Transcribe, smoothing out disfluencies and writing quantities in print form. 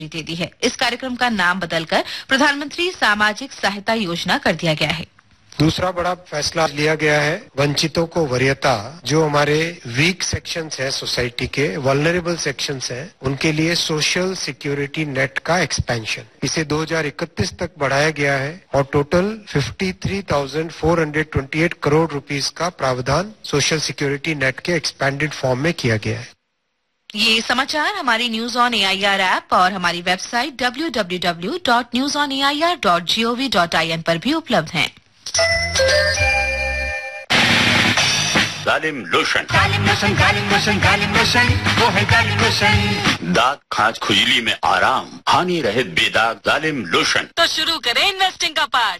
दे दी है। इस कार्यक्रम का नाम बदलकर प्रधानमंत्री सामाजिक सहायता योजना कर दिया गया है। दूसरा बड़ा फैसला लिया गया है वंचितों को वरीयता, जो हमारे वीक सेक्शंस हैं सोसाइटी के, वल्नरेबल सेक्शंस हैं, उनके लिए सोशल सिक्योरिटी नेट का एक्सपेंशन, इसे 2031 तक बढ़ाया गया है और टोटल 53,428 करोड़ रुपीस का प्रावधान सोशल सिक्योरिटी नेट के एक्सपेंडेड फॉर्म में किया गया है। ये समाचार हमारी न्यूज ऑन AIR ऐप और हमारी वेबसाइट www.newsonair.gov.in पर भी उपलब्ध हैं। जालिम लोशन, जालिम लोशन, जालिम लोशन, जालिम लोशन, वो है जालिम लोशन। दाग, खाज, खुजली में आराम, हानि रहित बेदाग जालिम लोशन। तो शुरू करें इन्वेस्टिंग का पार्ट।